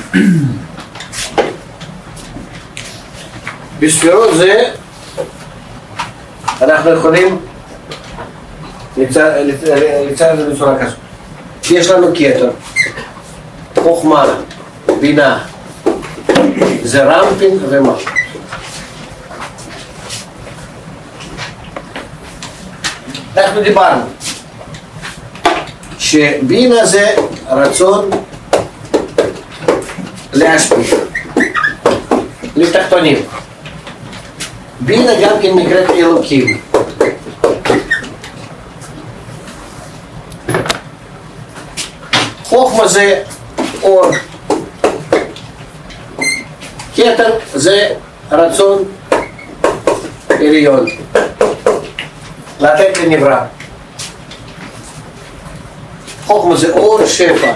בספירות זה אנחנו יכולים לצייר את זה בצורה כזאת. יש לנו כתר, חוכמה, בינה, זה רמפין ומלכות. אנחנו דיברנו שבינה זה רצון להשפיע לתחתונים. בינה גם כן נקראת אלוקים. חוכמה זה אור. כתר זה רצון עליון. לתת לנברא. חוכמה זה אור שפע.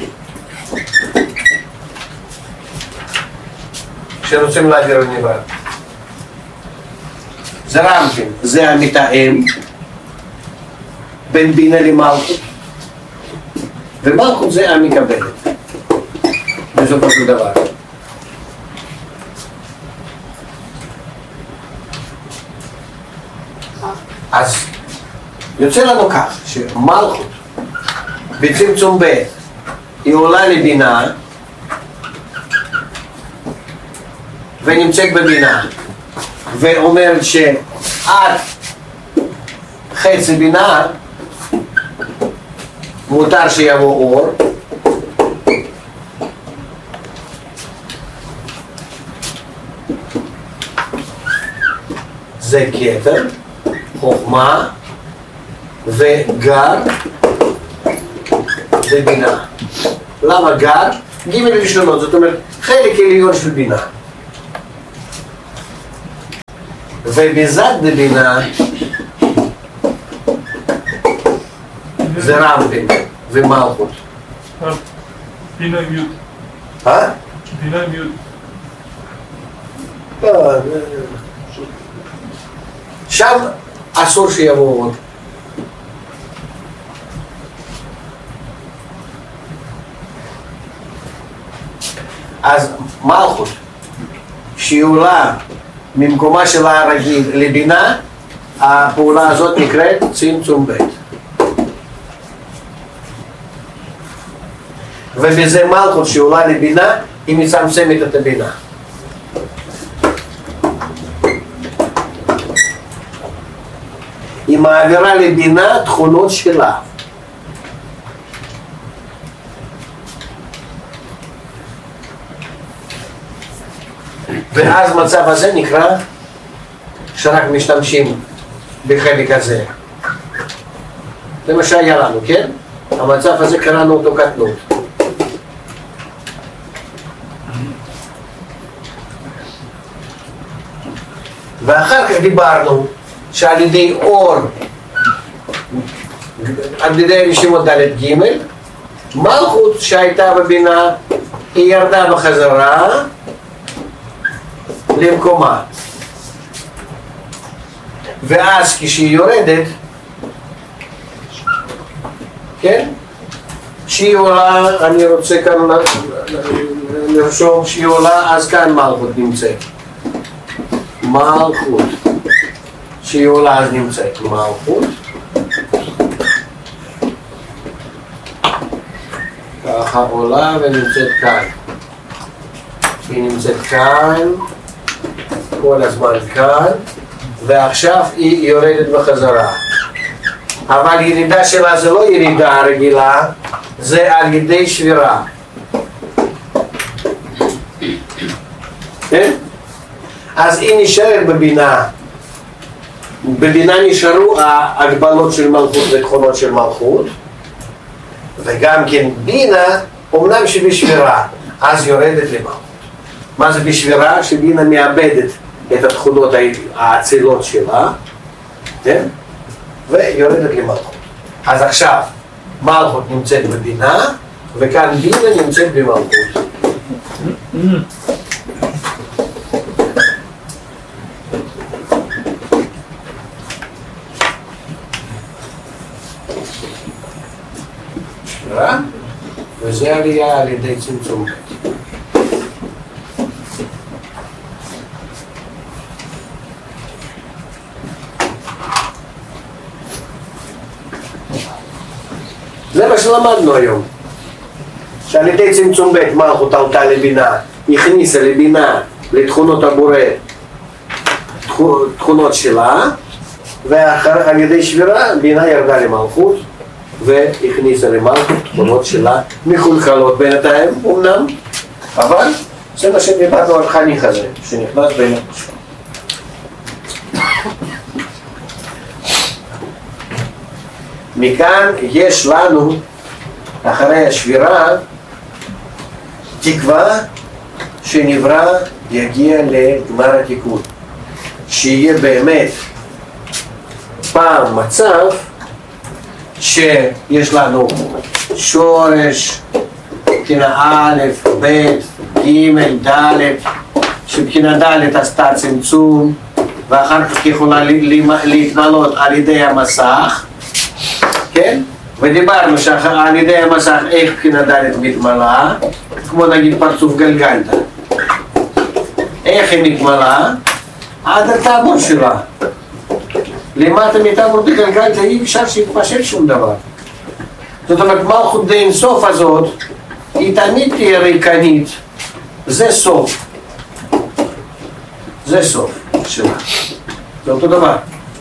שרוצים להעביר לנברא. זה רמפין, זה המתאם בין בינה למלכות. ומלכות זה המקבלת. בסופו של דבר. אז יוצא לנו כך שמלכות בצמצום ב' היא עולה לבינה ונמצאת בבינה ואומרת שעד חצי בינה מותר שיבוא אור זה כתר, חוכמה וגר זה בינה. למה גר? ג' ראשונות, זאת אומרת חלק עליון של בינה. ובזד בבינה זה רמפין ומלכות. בינה מיוד. בינה מיוד. שם אסור שיבואו עוד. אז מלכות שהיא עולה ממקומה שלה הרגיל לבינה, הפעולה הזאת נקראת צמצום ב'. ובזה מלכות שהיא עולה לבינה, היא מצמצמת את הבינה. היא מעבירה לבינה תכונות שלה. ואז מצב הזה נקרא שרק משתמשים בחלק הזה. זה מה שהיה לנו, כן? המצב הזה קראנו אותו קטנות. ואחר כך דיברנו שעל ידי אור, על ידי רשימות ד' ג', מלכות שהייתה בבינה היא ירדה בחזרה למקומה. ואז כשהיא יורדת, כן? שהיא עולה, אני רוצה כאן לרשום שהיא עולה, אז כאן מלכות נמצאת. מלכות. שהיא עולה אז נמצאת מלכות. ככה עולה ונמצאת כאן. היא נמצאת כאן, כל הזמן כאן, ועכשיו היא יורדת בחזרה. אבל ירידה שלה זה לא ירידה רגילה, זה על ידי שבירה. כן? אז היא נשארת בבינה. בבינה נשארו ההגבלות של מלכות ותכונות של מלכות, וגם כן בינה, אומנם שבשבירה, אז יורדת למלכות. מה זה בשבירה? שבינה מאבדת את התכונות האצילות שלה, כן? ויורדת למלכות. אז עכשיו, מלכות נמצאת בבינה, וכאן בינה נמצאת במלכות. וזה עלייה על ידי צמצום. שלמדנו היום. שעל ידי צמצום ב' מלכות עלתה לבינה, הכניסה לבינה לתכונות הבורא, תכונות שלה, ועל ידי שבירה בינה ירדה למלכות והכניסה למלכות תכונות שלה מחולחלות בינתיים אמנם, אבל זה מה שדיברנו על חניך הזה שנכנס בין השם. מכאן יש לנו אחרי השבירה תקווה שנברא יגיע לגמר התיקון, שיהיה באמת פעם מצב שיש לנו שורש בחינה א', ב', ג', ד', שבחינה ד' עשתה צמצום ואחר כך יכולה להתמלות על ידי המסך, כן? ודיברנו שעל ידי המסך איך בחינה ד' מתמלה, כמו נגיד פרצוף גלגלתא. איך היא מתמלה? עד הטבור שלה. למטה מטבור בגלגלתא אי אפשר שיתפשט שום דבר. זאת אומרת, מלכות דאין סוף הזאת, היא תמיד תהיה ריקנית. זה סוף. זה סוף שלה. זה אותו דבר.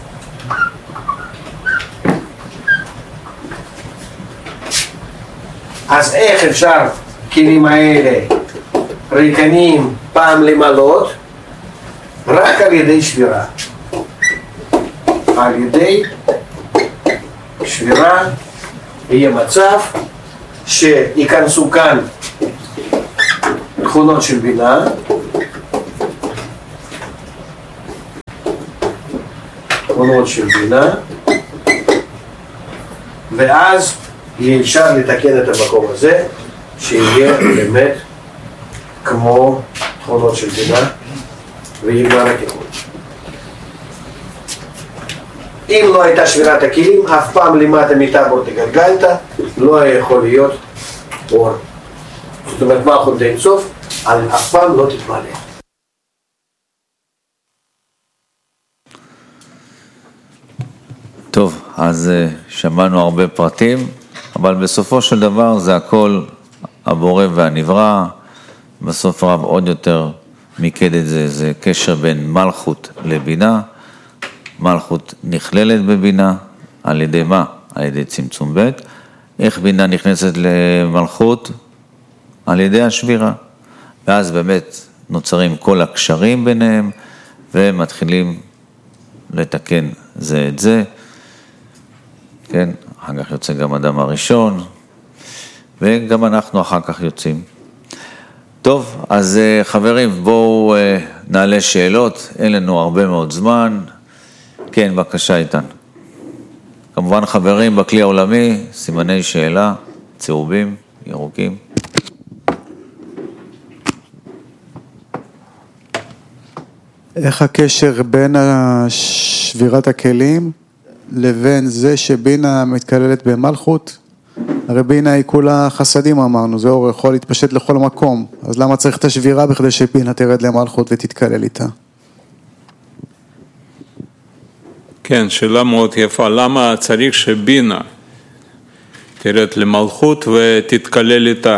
אז איך אפשר כלים האלה ריקנים פעם למלות? רק על ידי שבירה. על ידי שבירה יהיה מצב שיכנסו כאן תכונות של בינה, תכונות של בינה, ואז יהיה אפשר לתקן את המקום הזה שיהיה באמת כמו תכונות של בינה ויגמר התיקון. אם לא הייתה שבירת הכלים, אף פעם למטה מטבור דגלגלתא לא יכול להיות אור. זאת אומרת, מלכות דאין סוף, אף פעם לא תתמלא. טוב, אז שמענו הרבה פרטים, אבל בסופו של דבר זה הכל הבורא והנברא. בסוף הרב עוד יותר מיקד את זה, זה קשר בין מלכות לבינה. מלכות נכללת בבינה, על ידי מה? על ידי צמצום ב'. איך בינה נכנסת למלכות? על ידי השבירה. ואז באמת נוצרים כל הקשרים ביניהם, ומתחילים לתקן זה את זה. כן, אחר כך יוצא גם אדם הראשון, וגם אנחנו אחר כך יוצאים. טוב, אז חברים, בואו נעלה שאלות, אין לנו הרבה מאוד זמן. כן, בבקשה איתן. כמובן חברים בכלי העולמי, סימני שאלה, צהובים, ירוקים. איך הקשר בין שבירת הכלים לבין זה שבינה מתכללת במלכות? הרי בינה היא כולה חסדים אמרנו, זה אור יכול להתפשט לכל מקום, אז למה צריך את השבירה בכדי שבינה תרד למלכות ותתכלל איתה? כן, שאלה מאוד יפה, למה צריך שבינה תרד למלכות ותתכלל איתה?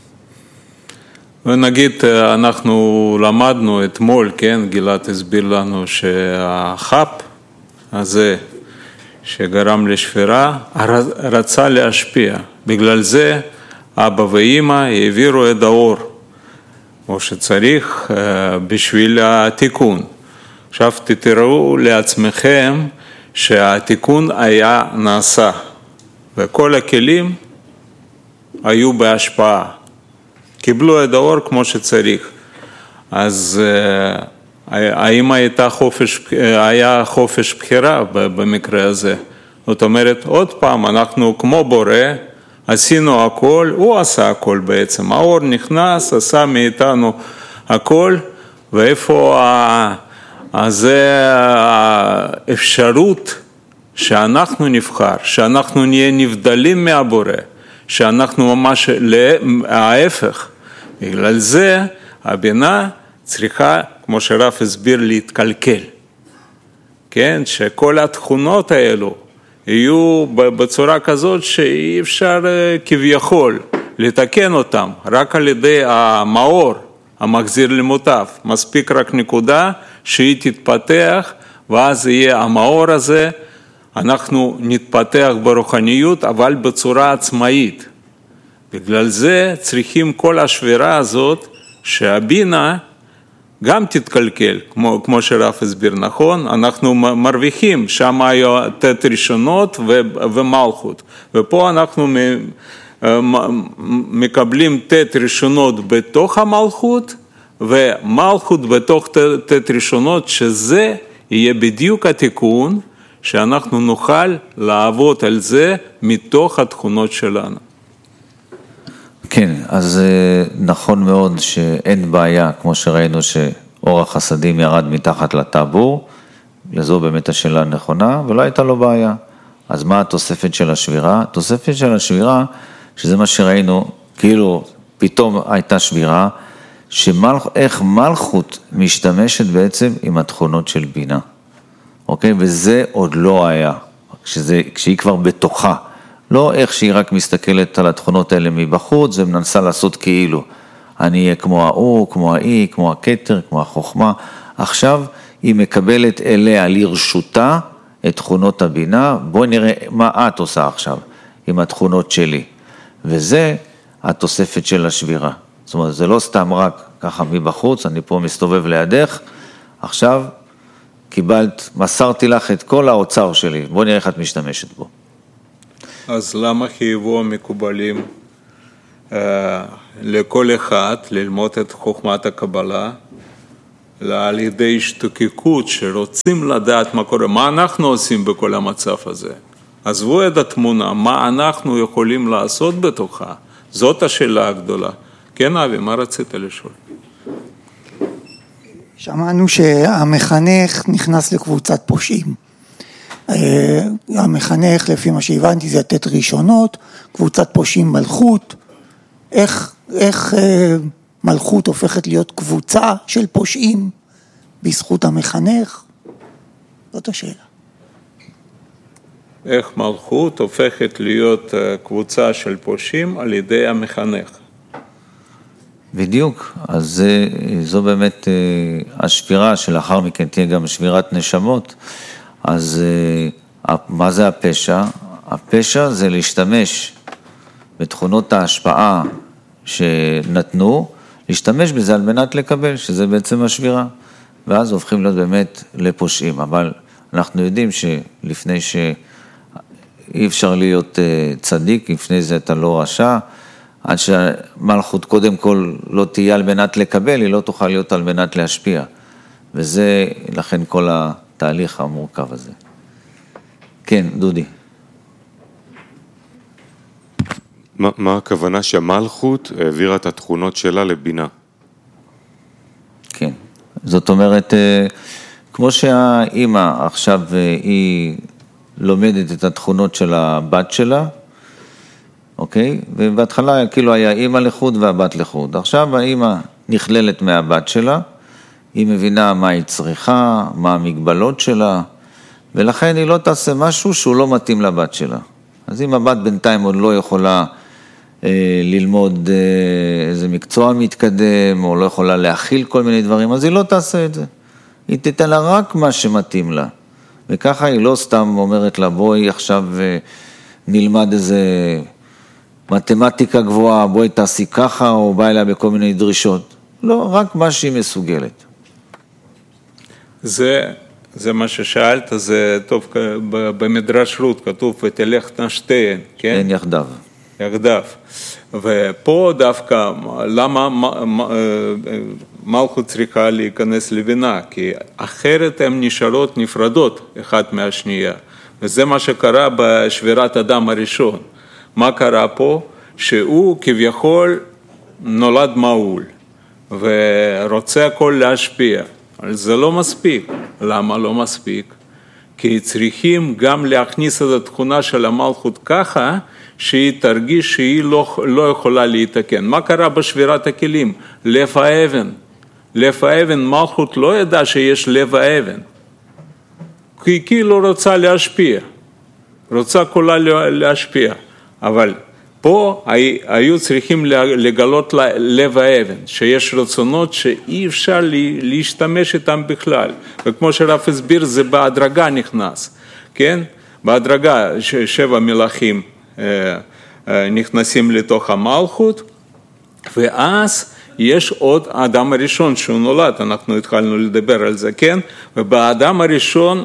ונגיד אנחנו למדנו אתמול, כן, גלעד הסביר לנו שהחפ הזה שגרם לשבירה רצה להשפיע, בגלל זה אבא ואמא העבירו את האור, כמו שצריך בשביל התיקון. עכשיו תתראו לעצמכם שהתיקון היה נעשה, וכל הכלים היו בהשפעה, קיבלו את האור כמו שצריך. אז האם היה חופש בחירה במקרה הזה? זאת אומרת, עוד פעם, אנחנו כמו בורא, עשינו הכל, הוא עשה הכל בעצם. האור נכנס, עשה מאיתנו הכל, ואיפה זה האפשרות שאנחנו נבחר, שאנחנו נהיה נבדלים מהבורא, שאנחנו ממש להפך. בגלל זה הבינה צריכה, כמו שרב הסביר, להתקלקל. כן, שכל התכונות האלו יהיו בצורה כזאת שאי אפשר כביכול לתקן אותם, רק על ידי המאור המחזיר למוטב. מספיק רק נקודה שהיא תתפתח, ואז יהיה המאור הזה, אנחנו נתפתח ברוחניות, אבל בצורה עצמאית. בגלל זה צריכים כל השבירה הזאת, שהבינה גם תתקלקל, כמו שרב הסביר נכון, אנחנו מרוויחים, שם היו תת ראשונות ומלכות, ופה אנחנו מקבלים תת ראשונות בתוך המלכות, ומלכות בתוך תת ראשונות, שזה יהיה בדיוק התיקון, שאנחנו נוכל לעבוד על זה מתוך התכונות שלנו. כן, אז נכון מאוד שאין בעיה, כמו שראינו שאור החסדים ירד מתחת לטבור, לזו באמת השאלה הנכונה, ולא הייתה לו בעיה. אז מה התוספת של השבירה? התוספת של השבירה, שזה מה שראינו, כאילו פתאום הייתה שבירה, איך מלכות משתמשת בעצם עם התכונות של בינה. אוקיי? וזה עוד לא היה, כשהיא כבר בתוכה. לא איך שהיא רק מסתכלת על התכונות האלה מבחוץ, ומנסה לעשות כאילו, אני אהיה כמו האור, כמו האי, כמו הכתר, כמו החוכמה. עכשיו היא מקבלת אליה לרשותה את תכונות הבינה, בואי נראה מה את עושה עכשיו עם התכונות שלי. וזה התוספת של השבירה. זאת אומרת, זה לא סתם רק ככה מבחוץ, אני פה מסתובב לידך, עכשיו קיבלת, מסרתי לך את כל האוצר שלי, בואי נראה איך את משתמשת בו. אז למה חייבו המקובלים לכל אחד ללמוד את חוכמת הקבלה, על ידי השתוקקות שרוצים לדעת מה קורה, מה אנחנו עושים בכל המצב הזה? עזבו את התמונה, מה אנחנו יכולים לעשות בתוכה? זאת השאלה הגדולה. כן, אבי, מה רצית לשאול? שמענו שהמחנך נכנס לקבוצת פושעים. המחנך, לפי מה שהבנתי, זה לתת ראשונות, קבוצת פושעים מלכות. איך מלכות הופכת להיות קבוצה של פושעים בזכות המחנך? זאת השאלה. איך מלכות הופכת להיות קבוצה של פושעים על ידי המחנך? בדיוק, אז זו באמת השבירה שלאחר מכן תהיה גם שבירת נשמות. אז מה זה הפשע? הפשע זה להשתמש בתכונות ההשפעה שנתנו, להשתמש בזה על מנת לקבל, שזה בעצם השבירה. ואז הופכים להיות באמת לפושעים. אבל אנחנו יודעים שלפני שאי אפשר להיות צדיק, לפני זה אתה לא רשע, עד שהמלכות קודם כל לא תהיה על מנת לקבל, היא לא תוכל להיות על מנת להשפיע. וזה לכן כל התהליך המורכב הזה. כן, דודי. מה הכוונה שהמלכות העבירה את התכונות שלה לבינה? כן, זאת אומרת, כמו שהאימא עכשיו היא לומדת את התכונות של הבת שלה, אוקיי? ובהתחלה כאילו היה אימא לחוד והבת לחוד. עכשיו האימא נכללת מהבת שלה, היא מבינה מה היא צריכה, מה המגבלות שלה, ולכן היא לא תעשה משהו שהוא לא מתאים לבת שלה. אז אם הבת בינתיים עוד לא יכולה ללמוד איזה מקצוע מתקדם, או לא יכולה להכיל כל מיני דברים, אז היא לא תעשה את זה. היא תיתן לה רק מה שמתאים לה. וככה היא לא סתם אומרת לה, בואי עכשיו נלמד איזה מתמטיקה גבוהה, בואי תעשי ככה, או בא אליה בכל מיני דרישות. לא, רק מה שהיא מסוגלת. זה מה ששאלת, זה טוב, במדרש רות כתוב, ותלכנה שתיהן, כן? כן, יחדיו. יחדיו. ופה דווקא, למה מלכות צריכה להיכנס לבינה? כי אחרת הן נשארות נפרדות אחת מהשנייה. וזה מה שקרה בשבירת אדם הראשון. מה קרה פה? שהוא כביכול נולד מעול, ורוצה הכל להשפיע. אבל זה לא מספיק. למה לא מספיק? כי צריכים גם להכניס את התכונה של המלכות ככה, שהיא תרגיש שהיא לא יכולה להתקן. מה קרה בשבירת הכלים? לב האבן. לב האבן, מלכות לא ידע שיש לב האבן. כי היא לא רוצה להשפיע. רוצה כולה להשפיע, אבל פה היו צריכים לגלות לב האבן, שיש רצונות שאי אפשר להשתמש איתם בכלל, וכמו שרב הסביר זה בהדרגה נכנס, כן? בהדרגה 7 מלאכים נכנסים לתוך המלכות, ואז יש עוד האדם הראשון שהוא נולד, אנחנו התחלנו לדבר על זה, כן? ובאדם הראשון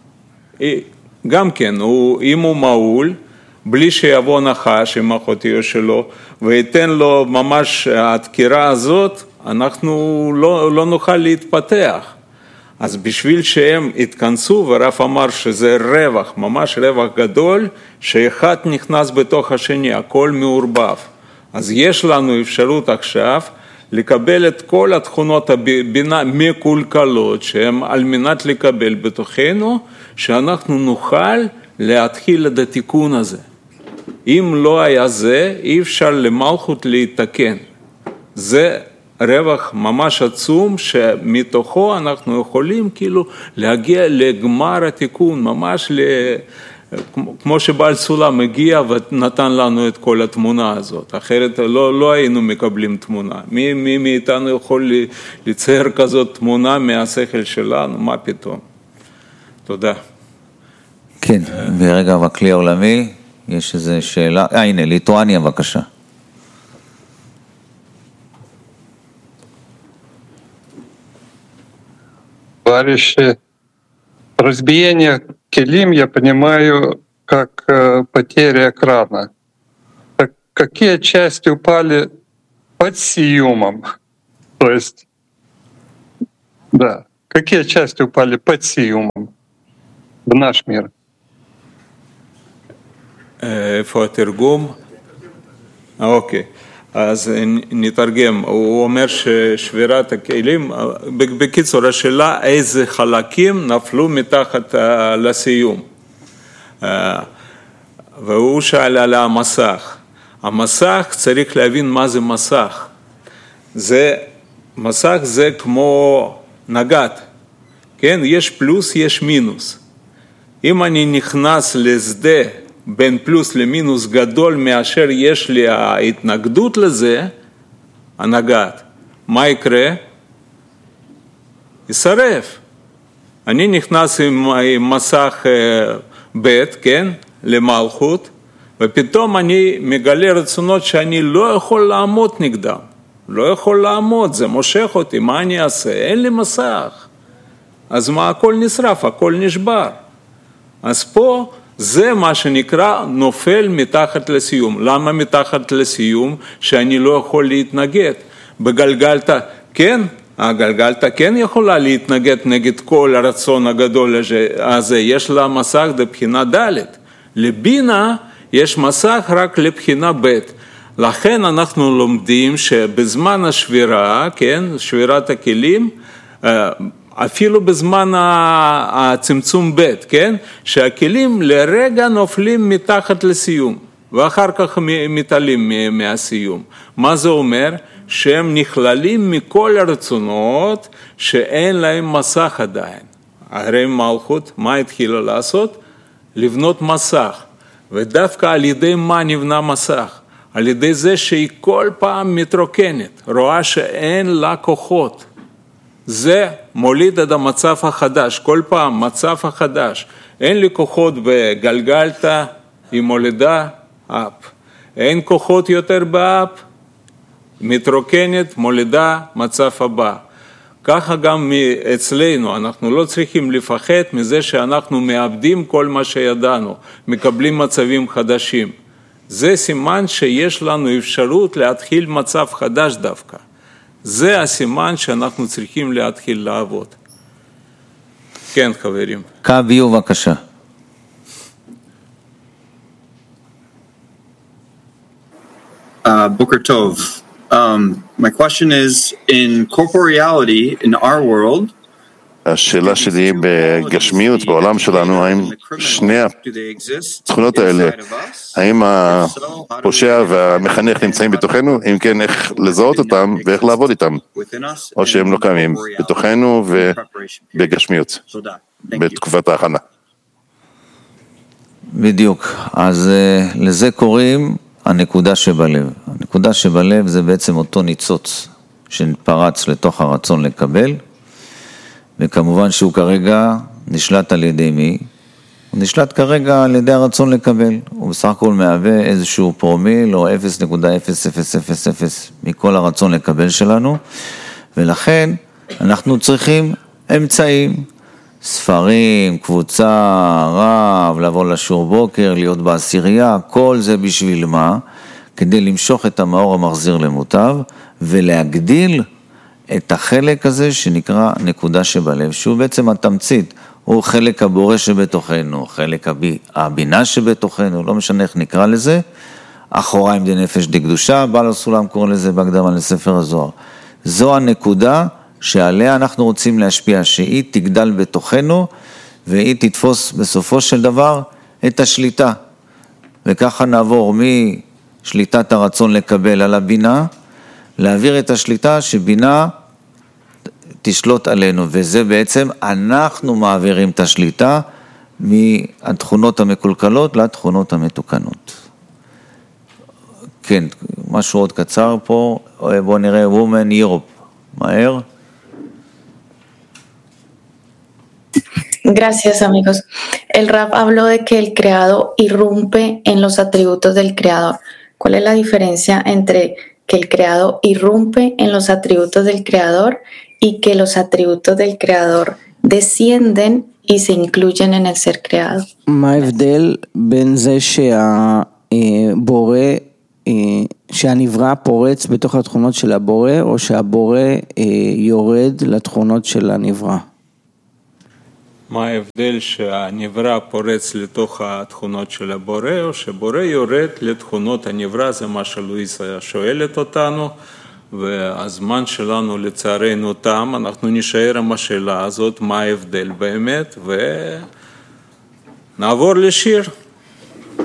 גם כן, אם הוא מעול, בלי שיבוא נחש עם אחותיו שלו, ויתן לו ממש הדקירה הזאת, אנחנו לא נוכל להתפתח. אז בשביל שהם התכנסו, ורב אמר שזה רווח, ממש רווח גדול, שאחד נכנס בתוך השני, הכל מעורבב. אז יש לנו אפשרות עכשיו לקבל את כל התכונות הבינה מקולקלות, שהן על מנת לקבל בתוכנו, שאנחנו נוכל להתחיל את התיקון הזה. אם לא היה זה, אי אפשר למלכות להתקן. זה רווח ממש עצום, שמתוכו אנחנו יכולים כאילו להגיע לגמר התיקון, ממש כמו שבעל סולם מגיע ונתן לנו את כל התמונה הזאת, אחרת לא היינו מקבלים תמונה. מי מאיתנו יכול לצייר כזאת תמונה מהשכל שלנו? מה פתאום? תודה. כן, ברגע בכלי העולמי, יש איזו שאלה, הנה, ליטואניה בבקשה. Товарищи, разбиение келим я понимаю как потеря экрана. Так какие части упали под сиюмом? То есть, да, какие части упали под сиюмом в наш мир? איפה התרגום? אוקיי. אז נתרגם, הוא אומר ששבירת הכלים, בקיצור השאלה איזה חלקים נפלו מתחת לסיום. והוא שאל על המסך. המסך צריך להבין מה זה מסך. מסך זה כמו נגד, כן? יש פלוס, יש מינוס. אם אני נכנס לשדה בין פלוס למינוס גדול מאשר יש לי ההתנגדות לזה, הנגד, מה יקרה? ישרף. אני נכנס עם מסך ב', כן, למלכות, ופתאום אני מגלה רצונות שאני לא יכול לעמוד נגדם. לא יכול לעמוד, זה מושך אותי, מה אני אעשה? אין לי מסך. אז מה, הכל נשרף, הכל נשבר. אז פה זה מה שנקרא נופל מתחת לסיום. למה מתחת לסיום? שאני לא יכול להתנגד. בגלגלתא, כן, הגלגלתא כן יכולה להתנגד נגד כל הרצון הגדול הזה. יש לה מסך לבחינה ד'. לבינה יש מסך רק לבחינה ב'. לכן אנחנו לומדים שבזמן השבירה, כן, שבירת הכלים, אפילו בזמן הצמצום ב', כן? שהכלים לרגע נופלים מתחת לסיום, ואחר כך מתעלים מהסיום. מה זה אומר? שהם נכללים מכל הרצונות שאין להם מסך עדיין. הרי מלכות, מה התחילה לעשות? לבנות מסך. ודווקא על ידי מה נבנה מסך? על ידי זה שהיא כל פעם מתרוקנת, רואה שאין לה כוחות. זה מוליד את המצב החדש, כל פעם מצב החדש. אין לי כוחות בגלגלתא, היא מולידה אפ. אין כוחות יותר באפ, מתרוקנת, מולידה מצב הבא. ככה גם אצלנו, אנחנו לא צריכים לפחד מזה שאנחנו מאבדים כל מה שידענו, מקבלים מצבים חדשים. זה סימן שיש לנו אפשרות להתחיל מצב חדש דווקא. זה הסימן שאנחנו צריכים להתחיל לעבוד. כן, חברים. קביו, בבקשה. Boker Tov. My question is, in corporeality, in our world, השאלה שלי בגשמיות, בעולם שלנו, האם שני התכונות האלה, האם הפושע והמחנך נמצאים בתוכנו, אם כן, איך לזהות אותם ואיך לעבוד איתם, או שהם לא קיימים בתוכנו ובגשמיות, בתקופת ההכנה. בדיוק, אז לזה קוראים הנקודה שבלב. הנקודה שבלב זה בעצם אותו ניצוץ שפרץ לתוך הרצון לקבל, וכמובן שהוא כרגע נשלט על ידי מי? הוא נשלט כרגע על ידי הרצון לקבל, הוא בסך הכל מהווה איזשהו פרומיל או 0.0000 מכל הרצון לקבל שלנו, ולכן אנחנו צריכים אמצעים, ספרים, קבוצה, רב, לבוא לשיעור בוקר, להיות בעשירייה, כל זה בשביל מה? כדי למשוך את המאור המחזיר למוטב ולהגדיל את החלק הזה שנקרא נקודה שבלב, שהוא בעצם התמצית, הוא חלק הבורא שבתוכנו, חלק הבינה שבתוכנו, לא משנה איך נקרא לזה, אחוריים דנפש דקדושה, בעל הסולם קורא לזה בהקדמה לספר הזוהר. זו הנקודה שעליה אנחנו רוצים להשפיע, שהיא תגדל בתוכנו, והיא תתפוס בסופו של דבר את השליטה. וככה נעבור משליטת הרצון לקבל על הבינה, להעביר את השליטה שבינה תשלוט עלינו, וזה בעצם אנחנו מעבירים את השליטה מהתכונות המקולקלות לתכונות המתוקנות. כן, משהו עוד קצר פה, בואו נראה Women Europe, מהר. Gracias, amigos. El Rab habló de que el creado irrumpe en los atributos del creador. ¿Cuál es la diferencia entre que el creado irrumpe en los atributos del creador y que los atributos del creador descienden y se incluyen en el ser creado? מה ההבדל בין זה שהבורא, שהנברא פורץ בתוך התכונות של הבורא, או שהבורא יורד לתכונות של הנברא? מה ההבדל שהנברא פורץ לתוך התכונות של הבורא, או שבורא יורד לתכונות הנברא? זה מה שלואיסה שואלת אותנו, והזמן שלנו לצערנו תם, אנחנו נשאר עם השאלה הזאת, מה ההבדל באמת, ונעבור לשיר.